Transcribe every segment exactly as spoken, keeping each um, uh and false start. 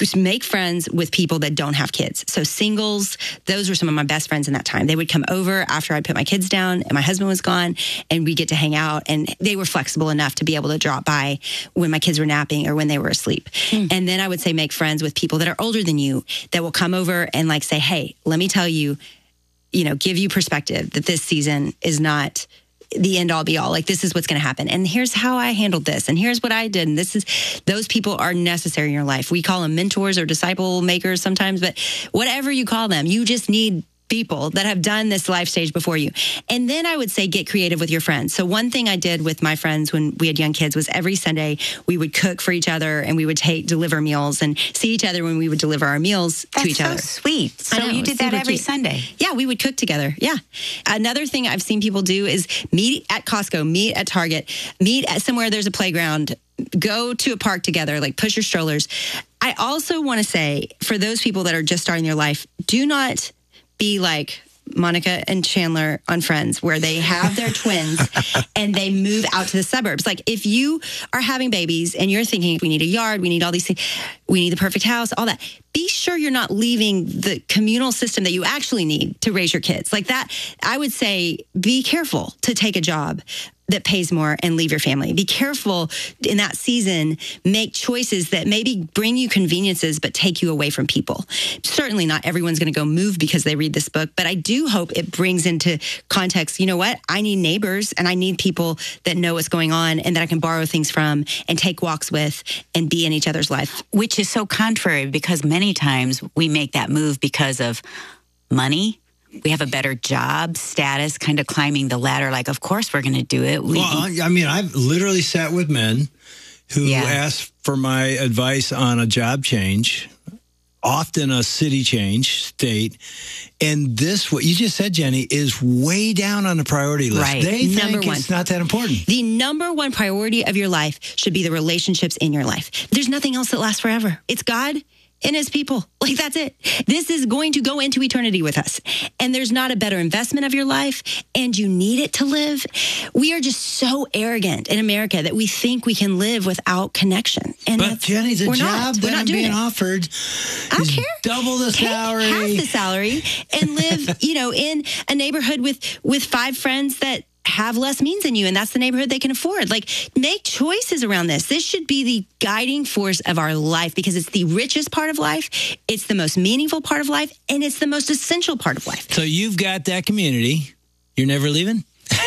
just make friends with people that don't have kids. So singles, those were some of my best friends in that time. They would come over after I'd put my kids down and my husband was gone, and we'd get to hang out, and they were flexible enough to be able to drop by when my kids were napping or when they were asleep. Mm. And then I would say make friends with people that are older than you that will come over and like say, hey, let me tell you, you know, give you perspective that this season is not the end all be all. Like, this is what's going to happen. And here's how I handled this. And here's what I did. And this is, those people are necessary in your life. We call them mentors or disciple makers sometimes, but whatever you call them, you just need people that have done this life stage before you. And then I would say get creative with your friends. So one thing I did with my friends when we had young kids was every Sunday we would cook for each other, and we would take deliver meals and see each other when we would deliver our meals That's to each so other. Sweet. So know, you did that every cute. Sunday. Yeah, we would cook together. Yeah. Another thing I've seen people do is meet at Costco, meet at Target, meet at somewhere there's a playground, go to a park together, like push your strollers. I also want to say, for those people that are just starting their life, do not be like Monica and Chandler on Friends, where they have their twins and they move out to the suburbs. Like, if you are having babies and you're thinking, we need a yard, we need all these things, we need the perfect house, all that, be sure you're not leaving the communal system that you actually need to raise your kids. Like that, I would say, be careful to take a job that pays more and leave your family. Be careful in that season. Make choices that maybe bring you conveniences, but take you away from people. Certainly not everyone's going to go move because they read this book, but I do hope it brings into context, you know what? I need neighbors, and I need people that know what's going on and that I can borrow things from and take walks with and be in each other's life. Which is so contrary, because many times we make that move because of money. We have a better job status, kind of climbing the ladder. Like, of course we're going to do it. We, well, I mean, I've literally sat with men who Yeah. asked for my advice on a job change, often a city change, state. And this, what you just said, Jenny, is way down on the priority list. Right. They Number think one. it's not that important. The number one priority of your life should be the relationships in your life. There's nothing else that lasts forever. It's God and his people. Like, that's it. This is going to go into eternity with us. And there's not a better investment of your life, and you need it to live. We are just so arrogant in America that we think we can live without connection. And But that's- Jenny, the we're job not. We're that not I'm doing being it. offered I don't is care. double the Take salary. half the salary and live, you know, in a neighborhood with with five friends that have less means than you, and that's the neighborhood they can afford. Like, make choices around this. This should be the guiding force of our life, because it's the richest part of life, it's the most meaningful part of life, and it's the most essential part of life. So you've got that community. You're never leaving?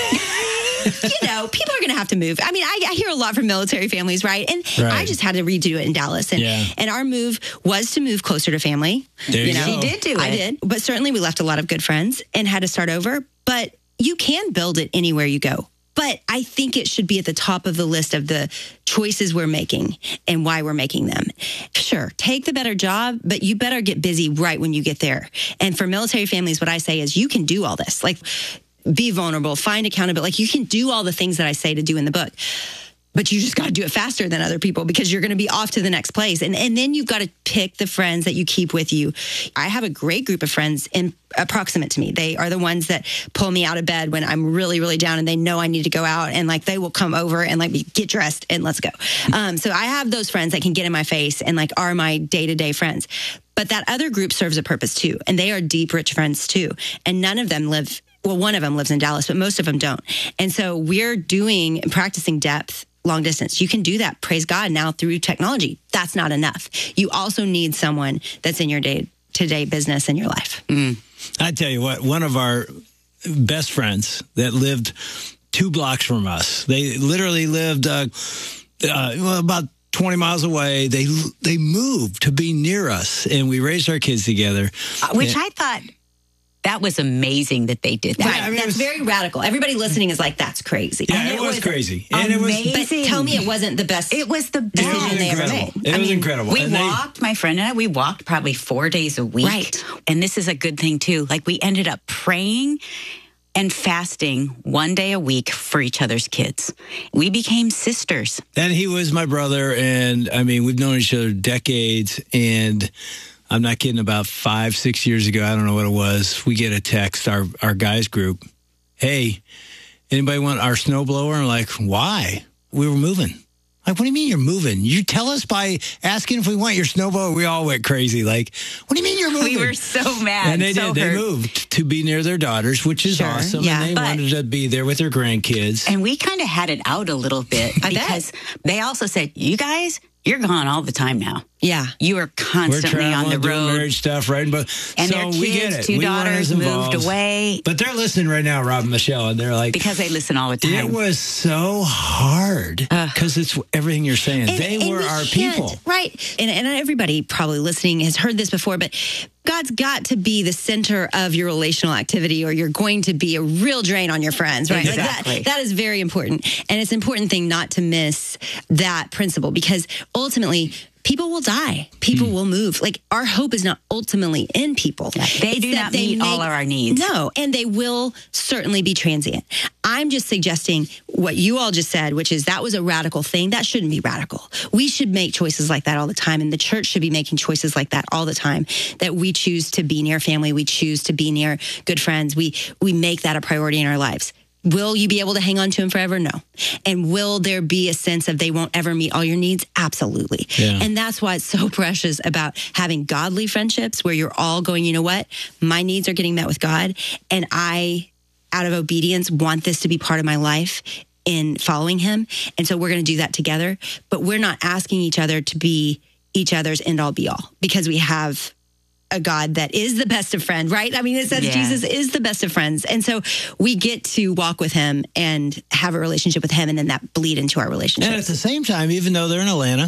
You know, people are going to have to move. I mean, I, I hear a lot from military families, right? And Right. I just had to redo it in Dallas. And, Yeah. and our move was to move closer to family. There you know, go. She did do I it. did. But certainly we left a lot of good friends and had to start over. But you can build it anywhere you go. But I think it should be at the top of the list of the choices we're making and why we're making them. Sure, take the better job, but you better get busy right when you get there. And for military families, what I say is you can do all this. Like, be vulnerable, find accountability. Like, you can do all the things that I say to do in the book. But you just got to do it faster than other people, because you're going to be off to the next place. And and then you've got to pick the friends that you keep with you. I have a great group of friends in approximate to me. They are the ones that pull me out of bed when I'm really, really down, and they know I need to go out, and like they will come over and like get dressed and let's go. Um, so I have those friends that can get in my face and like are my day-to-day friends. But that other group serves a purpose too. And they are deep, rich friends too. And none of them live, well, one of them lives in Dallas, but most of them don't. And so we're doing and practicing depth long distance. You can do that, praise God, now through technology. That's not enough. You also need someone that's in your day-to-day business in your life. Mm. I tell you what, one of our best friends that lived two blocks from us, they literally lived uh, uh, well, about twenty miles away. They they moved to be near us, and we raised our kids together. Uh, which and, I thought that was amazing that they did that. Right. I mean, that's it was- very radical. Everybody listening is like, that's crazy. Yeah, And it was crazy. And it was amazing. But tell me it wasn't the best It was the It best. was decision they ever incredible. made. It I was mean, incredible. We And they- walked, my friend and I, we walked probably four days a week. Right. And this is a good thing too. Like, we ended up praying and fasting one day a week for each other's kids. We became sisters. And he was my brother, and I mean, we've known each other decades, and I'm not kidding, about five, six years ago, I don't know what it was, we get a text, our, our guys group, hey, anybody want our snowblower? And I'm like, why? We were moving. Like, what do you mean you're moving? You tell us by asking if we want your snowboat. We all went crazy. Like, what do you mean you're moving? We were so mad. And they so did. hurt. They moved to be near their daughters, which is Sure, awesome. yeah, and they but- wanted to be there with their grandkids. And we kind of had it out a little bit I bet. because they also said, you guys, you're gone all the time now. Yeah. You are We're constantly on the traveling, doing road. marriage stuff, right? But And so their we get kids, it. two We weren't daughters as moved involved. away. But they're listening right now, Rob and Michelle, and they're like, Because they listen all the time. it was so hard because it's everything you're saying. And- they and were we our can't- people. Right. And, and everybody probably listening has heard this before, but God's got to be the center of your relational activity or you're going to be a real drain on your friends, right? Exactly. Like that, that is very important. And it's an important thing not to miss that principle because ultimately, people will die. People will move. Like our hope is not ultimately in people. Yeah, they It's do that not meet all of our needs. No, and they will certainly be transient. I'm just suggesting what you all just said, which is that was a radical thing. That shouldn't be radical. We should make choices like that all the time, and the church should be making choices like that all the time. That we choose to be near family, we choose to be near good friends. We we make that a priority in our lives. Will you be able to hang on to them forever? No. And will there be a sense of they won't ever meet all your needs? Absolutely. Yeah. And that's why it's so precious about having godly friendships where you're all going, you know what? My needs are getting met with God. And I, out of obedience, want this to be part of my life in following him. And so we're going to do that together. But we're not asking each other to be each other's end all be all because we have a God that is the best of friends, right? I mean, it says Yeah. Jesus is the best of friends. And so we get to walk with him and have a relationship with him, and then that bleed into our relationship. And at the same time, even though they're in Atlanta,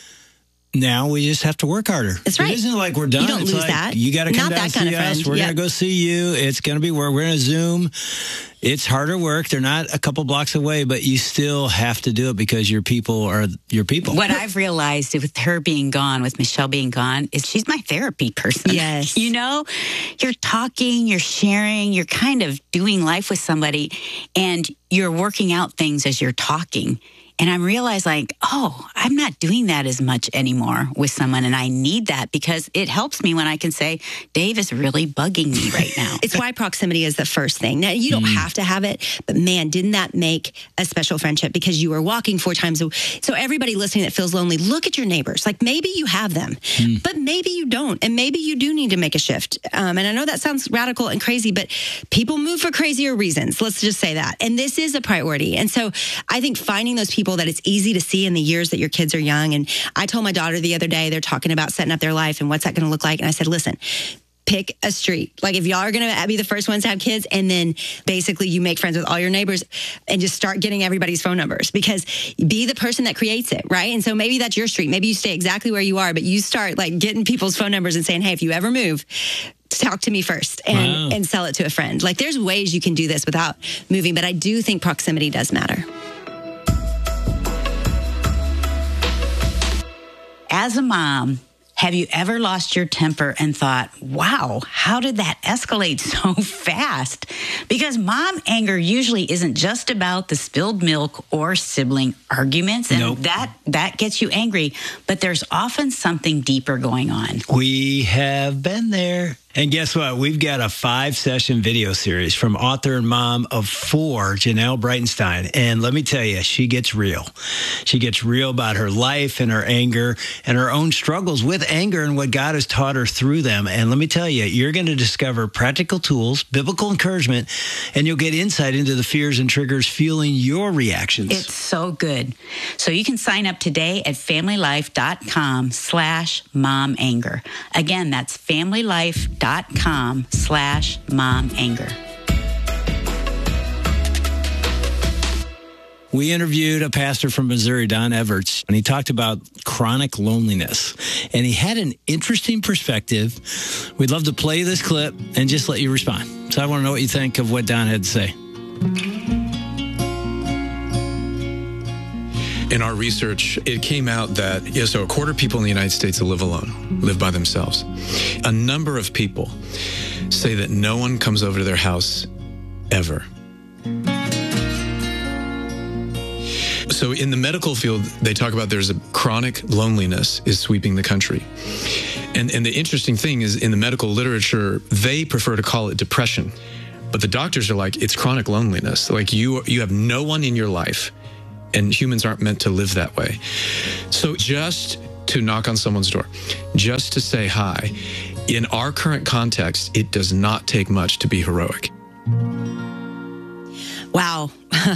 now we just have to work harder. That's right. It isn't like we're done. You don't it's lose like, that. You got to come Not down that and kind see of us. friend. We're Yep. going to go see you. It's going to be work. We're going to Zoom. It's harder work. They're not a couple blocks away, but you still have to do it because your people are your people. What I've realized with her being gone, with Michelle being gone, is she's my therapy person. Yes. You know, you're talking, you're sharing, you're kind of doing life with somebody, and you're working out things as you're talking. And I'm realized like, oh, I'm not doing that as much anymore with someone. And I need that because it helps me when I can say, Dave is really bugging me right now. It's why proximity is the first thing. Now, you don't Mm. have to have it, but man, didn't that make a special friendship because you were walking four times a week. So everybody listening that feels lonely, look at your neighbors. Like maybe you have them, Mm. but maybe you don't. And maybe you do need to make a shift. Um, and I know that sounds radical and crazy, but people move for crazier reasons. Let's just say that. And this is a priority. And so I think finding those people that it's easy to see in the years that your kids are young. And I told my daughter the other day, they're talking about setting up their life and what's that going to look like. And I said, listen, pick a street. Like if y'all are going to be the first ones to have kids, and then basically you make friends with all your neighbors and just start getting everybody's phone numbers, because be the person that creates it, right? And so maybe that's your street. Maybe you stay exactly where you are, but you start like getting people's phone numbers and saying, hey, if you ever move, talk to me first and, Wow. and sell it to a friend. Like there's ways you can do this without moving, but I do think proximity does matter. As a mom, have you ever lost your temper and thought, wow, how did that escalate so fast? Because mom anger usually isn't just about the spilled milk or sibling arguments, and Nope. that that gets you angry, but there's often something deeper going on. We have been there. And guess what? We've got a five-session video series from author and mom of four, Janelle Breitenstein. And let me tell you, she gets real. She gets real about her life and her anger and her own struggles with anger and what God has taught her through them. And let me tell you, you're going to discover practical tools, biblical encouragement, and you'll get insight into the fears and triggers fueling your reactions. It's so good. So you can sign up today at familylife.com slash mom anger. Again, that's familylife.com slash mom anger. We interviewed a pastor from Missouri, Don Everts, and he talked about chronic loneliness. And he had an interesting perspective. We'd love to play this clip and just let you respond. So I want to know what you think of what Don had to say. In our research, it came out that, yeah, so a quarter of people in the United States that live alone, live by themselves. A number of people say that no one comes over to their house ever. So in the medical field, they talk about there's a chronic loneliness is sweeping the country. And, and the interesting thing is in the medical literature, they prefer to call it depression. But the doctors are like, it's chronic loneliness. Like you, you have no one in your life. and humans aren't meant to live that way. So just to knock on someone's door, just to say hi, in our current context, it does not take much to be heroic. Wow.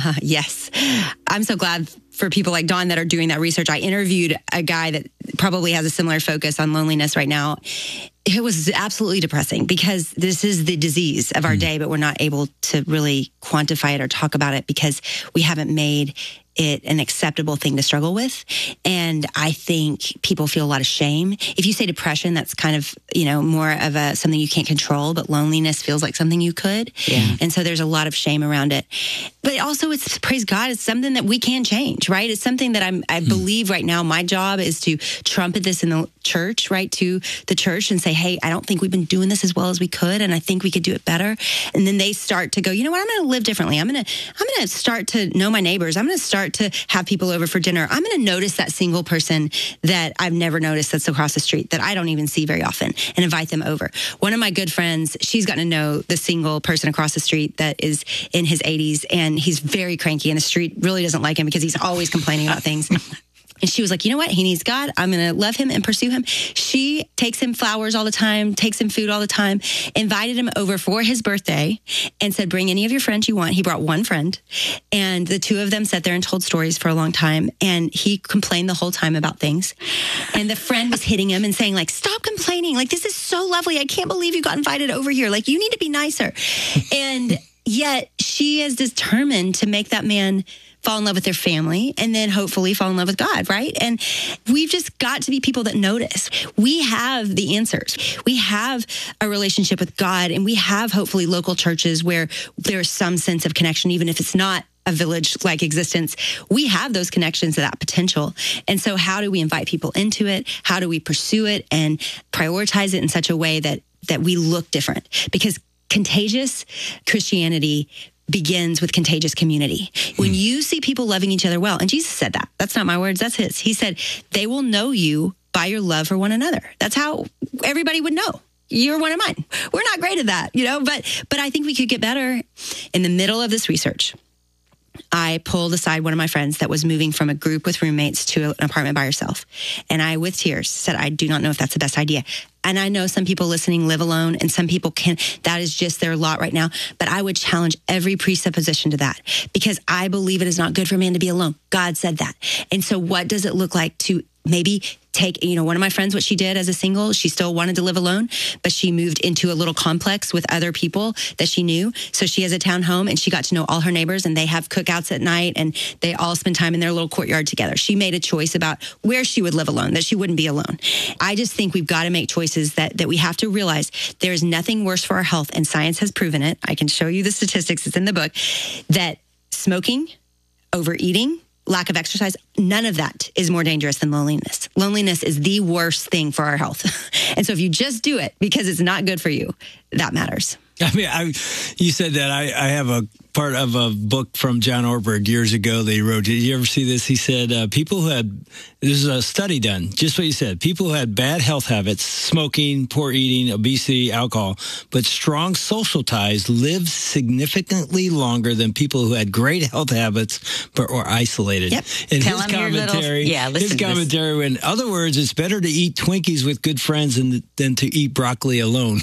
Yes. I'm so glad for people like Dawn that are doing that research. I interviewed a guy that probably has a similar focus on loneliness right now. It was absolutely depressing because this is the disease of our day, but we're not able to really quantify it or talk about it because we haven't made it an acceptable thing to struggle with. And I think people feel a lot of shame. If you say depression, that's kind of, you know, more of a something you can't control, but loneliness feels like something you could. Yeah. And so there's a lot of shame around it. But also it's, praise God, it's something that we can change, right? It's something that I'm, I believe right now my job is to trumpet this in the church, right? To the church and say, hey, I don't think we've been doing this as well as we could. And I think we could do it better. And then they start to go, you know what? I'm going to live differently. I'm going to, I'm going to start to know my neighbors. I'm going to start to have people over for dinner. I'm going to notice that single person that I've never noticed that's across the street that I don't even see very often and invite them over. One of my good friends, she's gotten to know the single person across the street that is in his eighties and he's very cranky and the street really doesn't like him because he's always complaining about things. And she was like, you know what? He needs God. I'm going to love him and pursue him. She takes him flowers all the time, takes him food all the time, invited him over for his birthday and said, bring any of your friends you want. He brought one friend and the two of them sat there and told stories for a long time. And he complained the whole time about things. And the friend was hitting him and saying like, stop complaining. Like, this is so lovely. I can't believe you got invited over here. Like, you need to be nicer. And yet she is determined to make that man fall in love with their family and then hopefully fall in love with God, right? And we've just got to be people that notice. We have the answers. We have a relationship with God and we have hopefully local churches where there's some sense of connection, even if it's not a village-like existence. We have those connections to that potential. And so how do we invite people into it? How do we pursue it and prioritize it in such a way that that we look different? Because contagious Christianity begins with contagious community. When you see people loving each other well, and Jesus said that, that's not my words, that's his. He said, they will know you by your love for one another. That's how everybody would know. You're one of mine. We're not great at that, you know, but but I think we could get better. In the middle of this research, I pulled aside one of my friends that was moving from a group with roommates to an apartment by herself. And I, with tears, said, I do not know if that's the best idea. And I know some people listening live alone and some people can, that is just their lot right now. But I would challenge every presupposition to that because I believe it is not good for man to be alone. God said that. And so what does it look like to maybe take, you know, one of my friends, what she did as a single, she still wanted to live alone, but she moved into a little complex with other people that she knew. So she has a town home and she got to know all her neighbors and they have cookouts at night and they all spend time in their little courtyard together. She made a choice about where she would live alone, that she wouldn't be alone. I just think we've got to make choices that, that we have to realize there is nothing worse for our health, and science has proven it. I can show you the statistics, it's in the book, that smoking, overeating, lack of exercise, none of that is more dangerous than loneliness. Loneliness is the worst thing for our health. And so if you just do it because it's not good for you, that matters. I mean, I, you said that. I, I have a part of a book from John Ortberg years ago that he wrote. Did you ever see this? He said, uh, people who had, this is a study done, just what you said, people who had bad health habits, smoking, poor eating, obesity, alcohol, but strong social ties lived significantly longer than people who had great health habits but were isolated. Yep. And Tell his him your commentary, little, yeah, listen his to commentary, in other words, it's better to eat Twinkies with good friends than, than to eat broccoli alone.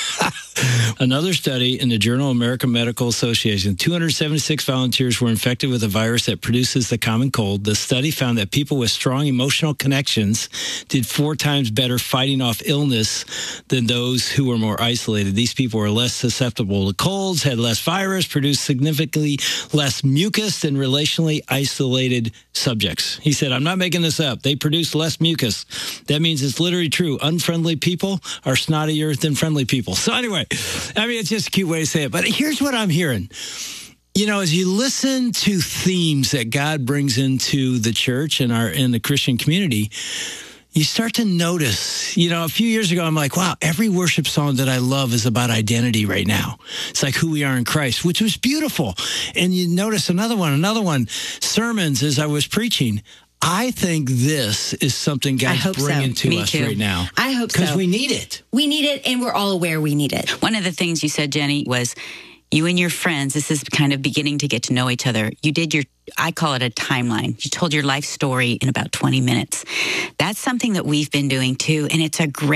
Another study in the Journal of American Medical Association, two hundred seventy-six volunteers were infected with a virus that produces the common cold. The study found that people with strong emotional connections did four times better fighting off illness than those who were more isolated. These people were less susceptible to colds, had less virus, produced significantly less mucus than relationally isolated subjects. He said, I'm not making this up. They produce less mucus. That means it's literally true. Unfriendly people are snottier than friendly people. So anyway, I mean, it's just a cute way to say it. But here's what I'm hearing. You know, as you listen to themes that God brings into the church and our in the Christian community, you start to notice, you know, a few years ago, I'm like, wow, every worship song that I love is about identity right now. It's like who we are in Christ, which was beautiful. And you notice another one, another one, sermons as I was preaching. I think this is something God's bringing so. to Me us too. right now. I hope so. Because we need it. We need it, and we're all aware we need it. One of the things you said, Jenny, was You and your friends, this is kind of beginning to get to know each other. You did your, I call it a timeline. You told your life story in about twenty minutes. That's something that we've been doing too, and it's a great